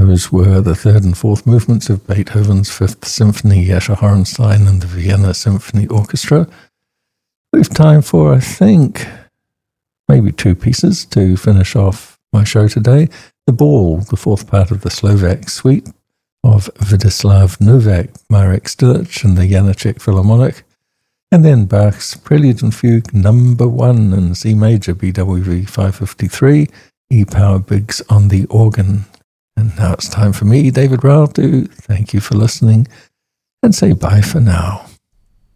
Those were the third and fourth movements of Beethoven's Fifth Symphony, Jascha Hornstein and the Vienna Symphony Orchestra. We've time for, I think, maybe two pieces to finish off my show today. The Ball, the fourth part of the Slovak Suite of Vladislav Novak, Marek Stilic and the Janáček Philharmonic, and then Bach's Prelude and Fugue number 1 in C major, BWV 553, E-Power Biggs on the organ. And now it's time for me, David Rowell, to thank you for listening and say bye for now.